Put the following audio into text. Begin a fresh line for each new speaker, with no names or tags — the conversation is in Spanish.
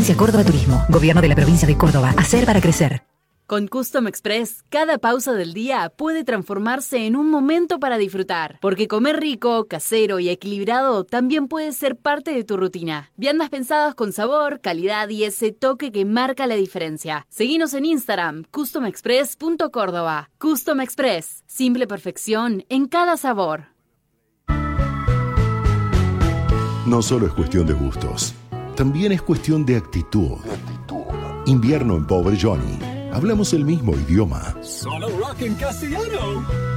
Agencia Córdoba Turismo. Gobierno de la provincia de Córdoba. Hacer para crecer.
Con Custom Express, cada pausa del día puede transformarse en un momento para disfrutar. Porque comer rico, casero y equilibrado también puede ser parte de tu rutina. Viandas pensadas con sabor, calidad y ese toque que marca la diferencia. Seguinos en Instagram, customexpress.córdoba. Custom Express, simple perfección en cada sabor.
No solo es cuestión de gustos, también es cuestión de actitud. Invierno en Power Johnny. Hablamos el mismo idioma.
Solo rock en castellano.